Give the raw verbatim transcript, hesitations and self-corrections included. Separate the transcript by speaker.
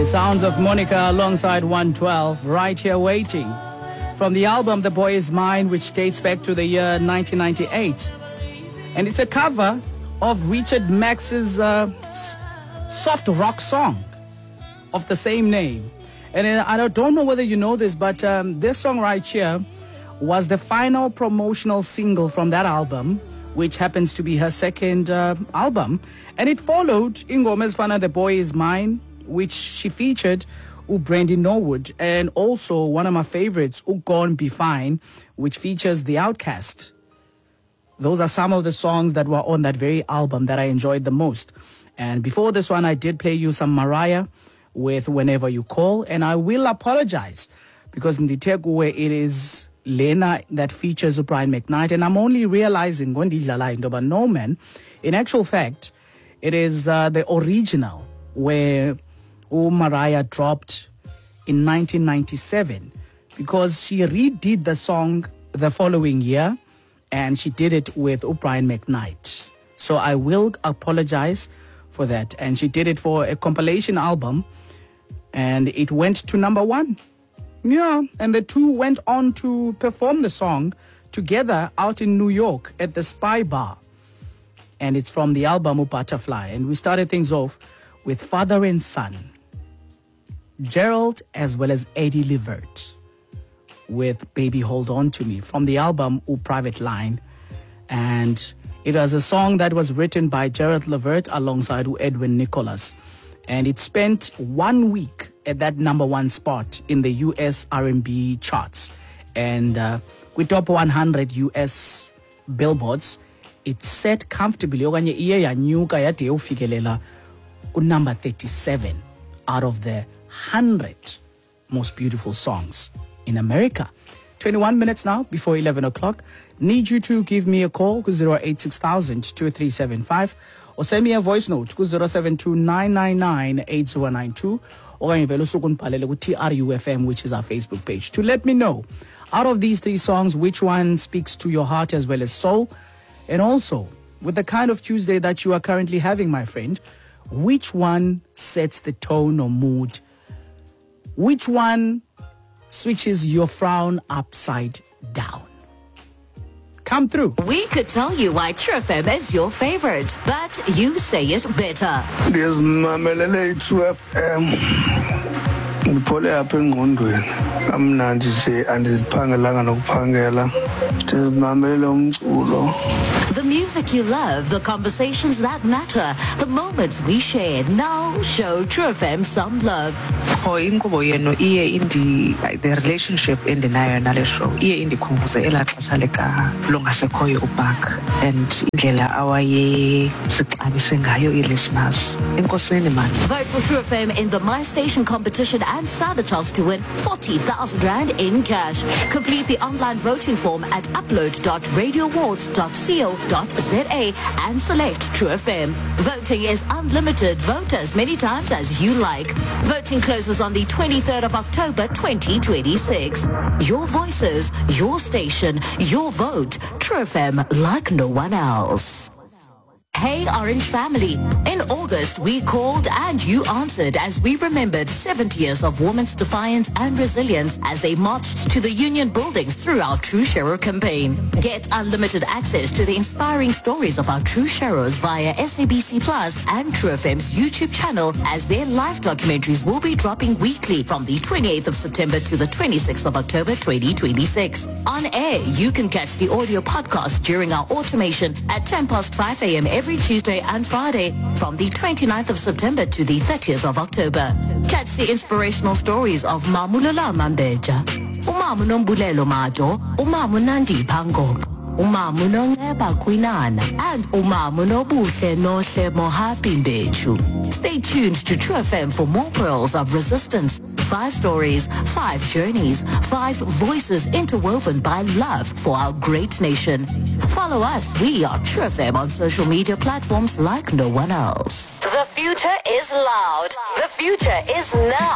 Speaker 1: Sounds of Monica alongside one twelve, Right Here Waiting, from the album The Boy Is Mine, which dates back to the year nineteen ninety-eight. And it's a cover of Richard Max's uh, soft rock song of the same name. And I don't know whether you know this, but um, this song right here was the final promotional single from that album, which happens to be her second uh, album. And it followed Ingoma Ezifana The Boy Is Mine, which she featured Brandy Norwood, and also one of my favorites, Gone Be Fine, which features The Outkast. Those are some of the songs that were on that very album that I enjoyed the most. And before this one, I did play you some Mariah with Whenever You Call, and I will apologize because in the Teguwe it is Lena that features Brian McKnight, and I'm only realizing when but no man, in actual fact, it is uh, the original where Oh, Mariah dropped in nineteen ninety-seven because she redid the song the following year, and she did it with Brian McKnight. So I will apologize for that. And she did it for a compilation album, and it went to number one. Yeah, and the two went on to perform the song together out in New York at the Spy Bar. And it's from the album Butterfly. And we started things off with Father and Son, Gerald as well as Eddie Levert with Baby Hold On To Me from the album O Private Line. And it was a song that was written by Gerald Levert alongside Edwin Nicholas. And it spent one week at that number one spot in the U S R and B charts. And uh, with top one hundred U S billboards, it set comfortably number thirty-seven out of the one hundred most beautiful songs in America. twenty-one minutes now before eleven o'clock. Need you to give me a call to zero eight six thousand two three seven five or send me a voice note to zero seven two nine nine nine eight zero nine two or T R U F M, which is our Facebook page, to let me know out of these three songs which one speaks to your heart as well as soul. And also, with the kind of Tuesday that you are currently having, my friend, which one sets the tone or mood? Which one switches your frown upside down? Come through.
Speaker 2: We could tell you why True F M is your favorite, but you say it better.
Speaker 3: There's Mamelele True F M. Ngipole apha engqondweni kamnandi nje andiziphangelanga nokuphangela ndizimamele umculo.
Speaker 2: The music you love, the conversations that matter, the moments we shared. Now show True F M some love.
Speaker 4: Oh, inkqubo yenu iye indi the relationship endinayo nale show iye indikhumbuze elaa xesha lika longasekhoyo uBuck and indlela awaye sixabise ngayo ii-listeners. Enkosini man.
Speaker 2: Vote for True F M in the My Station competition and stand a chance to win forty thousand rand in cash. Complete the online voting form at upload dot radio awards dot co dot za and select True F M. Voting is unlimited. Vote as many times as you like. Voting closes on the twenty-third of October twenty twenty-six. Your voices, your station, your vote. True F M like no one else. Hey Orange family, in August we called and you answered as we remembered seventy years of women's defiance and resilience as they marched to the Union buildings through our True Shero campaign. Get unlimited access to the inspiring stories of our True Sheros via S A B C Plus and True F M's YouTube channel, as their live documentaries will be dropping weekly from the twenty-eighth of September to the twenty-sixth of October twenty twenty-six. On air, you can catch the audio podcast during our automation at ten past five a.m. every every Tuesday and Friday from the twenty-ninth of September to the thirtieth of October. Catch the inspirational stories of Mamulala Mambeja, Umamu Nombulelo Majo, Umamu Nandi Pango, Umamu Nongeba Kwinana, and Umamu Nobuhle Nohle Mohapi Mbechu. Stay tuned to True F M for more pearls of resistance. Five stories, five journeys, five voices interwoven by love for our great nation. Follow us. We are True F M on social media platforms like no one else. The future is loud. The future is now.